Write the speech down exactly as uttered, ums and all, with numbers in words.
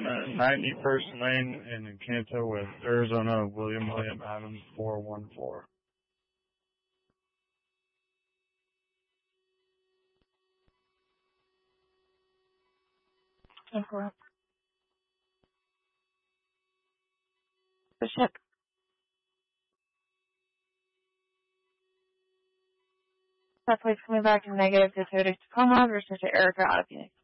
at ninety First Lane in Encanto with Arizona, William William Adams, four one four. Okay. The ship. That place coming back to negative to Tacoma versus to Erica out of Phoenix.